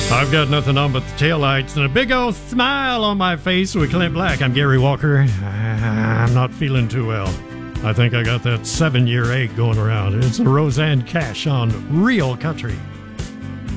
I've got nothing on but the taillights and a big old smile on my face with Clint Black. I'm Gary Walker. I'm not feeling too well. I think I got that 7-year ache going around. It's a Roseanne Cash on Real Country.